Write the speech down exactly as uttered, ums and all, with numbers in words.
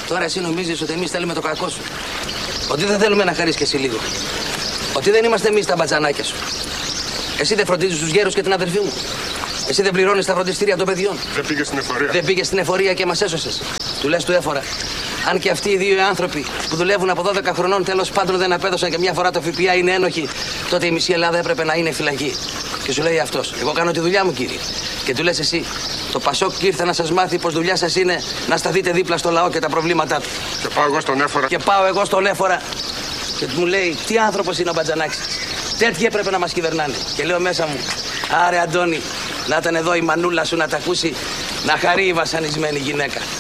Τώρα εσύ νομίζεις ότι εμείς θέλουμε το κακό σου. Ότι δεν θέλουμε να χαρείς και εσύ λίγο. Ότι δεν είμαστε εμείς τα μπατζανάκια σου. Εσύ δεν φροντίζεις τους γέρους και την αδερφή μου. Εσύ δεν πληρώνεις τα φροντιστήρια των παιδιών. Δεν πήγες στην εφορία. Δεν πήγες στην εφορία και μας έσωσες. Του λες του έφορα. Αν και αυτοί οι δύο άνθρωποι που δουλεύουν από δώδεκα χρονών τέλος πάντων δεν απέδωσαν και μια φορά το ΦΠΑ είναι ένοχοι, τότε η μισή Ελλάδα έπρεπε να είναι φυλακή. Και σου λέει αυτός, εγώ κάνω τη δουλειά μου κύριε. Και του λες εσύ, το Πασόκ ήρθε να σας μάθει πως δουλειά σας είναι να σταθείτε δίπλα στο λαό και τα προβλήματά του. Και πάω εγώ στον έφορα. Και πάω εγώ στον έφορα και μου λέει, τι άνθρωπος είναι ο Μπατζανάκης. Τέτοιοι έπρεπε να μας κυβερνάνε. Και λέω μέσα μου, άρε Αντώνη, να ήταν εδώ η μανούλα σου να τα ακούσει, να χαρεί η βασανισμένη γυναίκα.